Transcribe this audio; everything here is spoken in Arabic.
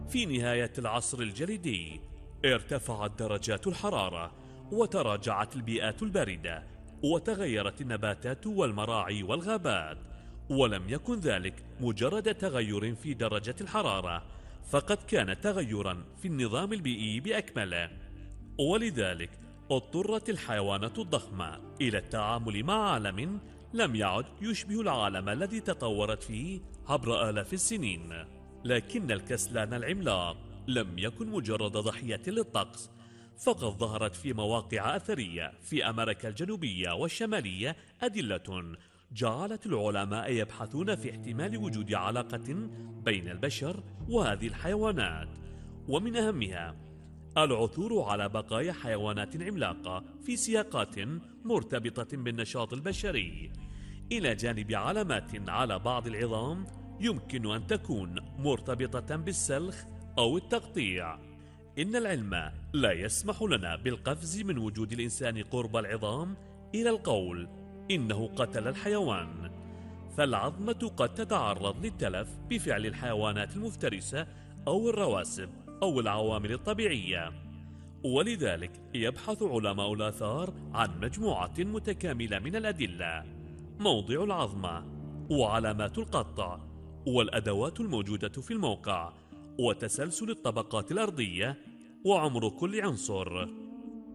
في نهاية العصر الجليدي ارتفعت درجات الحرارة، وتراجعت البيئات الباردة، وتغيرت النباتات والمراعي والغابات. ولم يكن ذلك مجرد تغير في درجة الحرارة، فقد كان تغيرا في النظام البيئي بأكمله. ولذلك اضطرت الحيوانات الضخمة إلى التعامل مع عالم لم يعد يشبه العالم الذي تطورت فيه عبر آلاف السنين. لكن الكسلان العملاق لم يكن مجرد ضحية للطقس، فقد ظهرت في مواقع أثرية في أمريكا الجنوبية والشمالية أدلة جعلت العلماء يبحثون في احتمال وجود علاقة بين البشر وهذه الحيوانات. ومن أهمها العثور على بقايا حيوانات عملاقة في سياقات مرتبطة بالنشاط البشري، إلى جانب علامات على بعض العظام يمكن أن تكون مرتبطة بالسلخ أو التقطيع. إن العلم لا يسمح لنا بالقفز من وجود الإنسان قرب العظام إلى القول إنه قتل الحيوان، فالعظمة قد تتعرض للتلف بفعل الحيوانات المفترسة أو الرواسب أو العوامل الطبيعية. ولذلك يبحث علماء الآثار عن مجموعة متكاملة من الأدلة: موضع العظمة، وعلامات القطع، والأدوات الموجودة في الموقع، وتسلسل الطبقات الأرضية، وعمر كل عنصر.